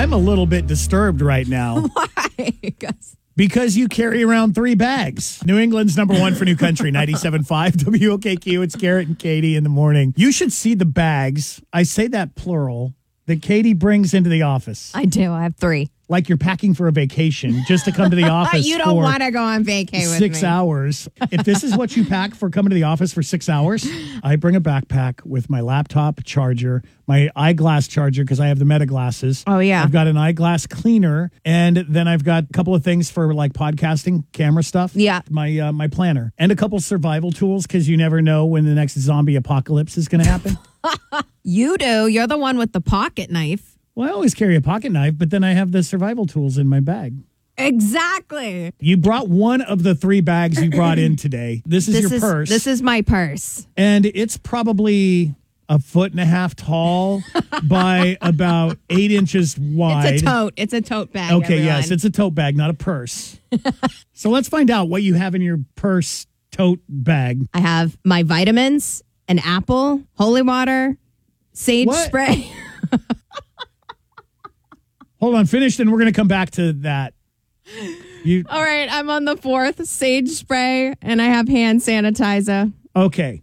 I'm a little bit disturbed right now. Why? Because you carry around 3 bags. New England's number 1 for New Country, 97.5 WOKQ. It's Garrett and Katie in the morning. You should see the bags. I say that plural, that Katie brings into the office. I do. I have 3. Like you're packing for a vacation just to come to the office. You don't want to go on vacay with 6 me. hours. If this is what you pack for coming to the office for 6 hours, I bring a backpack with my laptop charger, my eyeglass charger because I have the Meta glasses. Oh, yeah. I've got an eyeglass cleaner, and then I've got a couple of things for like podcasting, camera stuff. Yeah. My planner and a couple survival tools because you never know when the next zombie apocalypse is going to happen. You do. You're the one with the pocket knife. Well, I always carry a pocket knife, but then I have the survival tools in my bag. Exactly. You brought one of the 3 bags you brought in today. This is your purse. This is my purse. And it's probably 1.5 feet tall by about 8 inches wide. It's a tote. It's a tote bag. Okay, everyone. yes, it's a tote bag, not a purse. So let's find out what you have in your purse tote bag. I have my vitamins, an apple, holy water, sage What? spray. Hold on, finished, and we're going to come back to that. All right, I'm on the 4th, sage spray, and I have hand sanitizer. Okay,